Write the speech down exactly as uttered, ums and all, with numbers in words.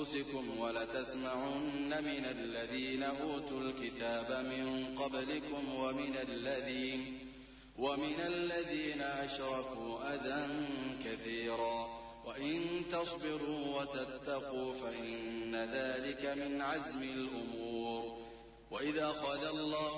أنفسكم ولتسمعن من الذين أوتوا الكتاب من قبلكم ومن الذين ومن الذين أشركوا أذى كثيرا وإن تصبروا وتتقوا فإن ذلك من عزم الأمور. وإذا أخذ الله